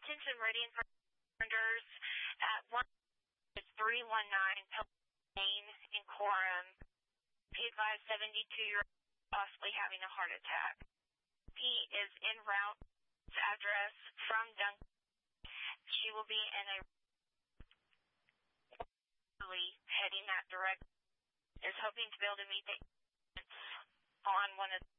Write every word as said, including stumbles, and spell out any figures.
Attention Meridian Firefighters at one three one nine Lane in Coram. Be advised seventy-two-year-old possibly having a heart attack. He is en route to address from Duncan. She will be in a heading that direction. Is hoping to be able to meet the on one of